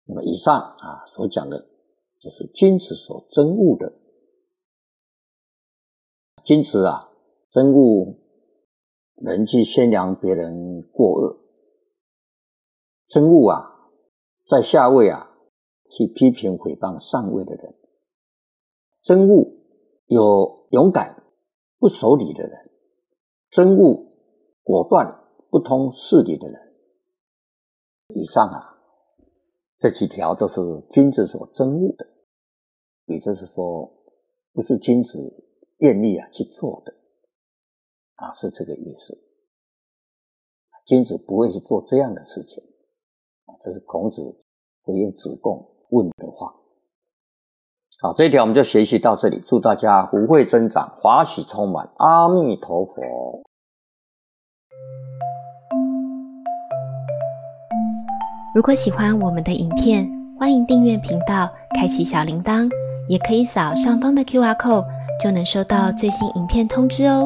那么以上所讲的就是君子所憎恶的。君子憎恶人去宣扬别人过恶，憎恶在下位去批评诽谤上位的人，憎恶有勇敢不守礼的人，憎恶果断不通事理的人。以上这几条都是君子所憎恶的，也就是说不是君子愿意去做的是这个意思。君子不会去做这样的事情，这是孔子回应子贡问的话。好，这一条我们就学习到这里，祝大家福慧增长，华喜充满，阿弥陀佛。 如果喜欢我们的影片，欢迎订阅频道，开启小铃铛，也可以扫上方的 QR code，就能收到最新影片通知哦。